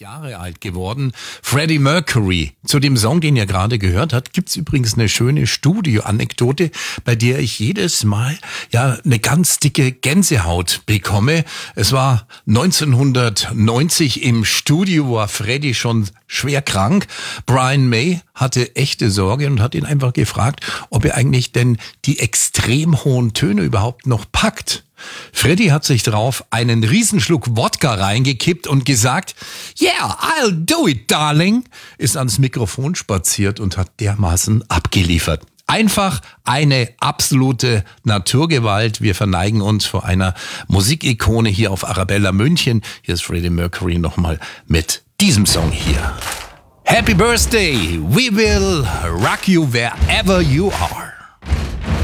Jahre alt geworden. Freddie Mercury. Zu dem Song, den ihr gerade gehört habt, gibt's übrigens eine schöne Studio-Anekdote, bei der ich jedes Mal eine ganz dicke Gänsehaut bekomme. Es war 1990 im Studio, war Freddie schon schwer krank. Brian May hatte echte Sorge und hat ihn einfach gefragt, ob er eigentlich denn die extrem hohen Töne überhaupt noch packt. Freddie hat sich drauf einen Riesenschluck Wodka reingekippt und gesagt, "Yeah, I'll do it, darling", ist ans Mikrofon spaziert und hat dermaßen abgeliefert. Einfach eine absolute Naturgewalt. Wir verneigen uns vor einer Musikikone hier auf Arabella München. Hier ist Freddie Mercury nochmal mit diesem Song hier. Happy Birthday, we will rock you wherever you are.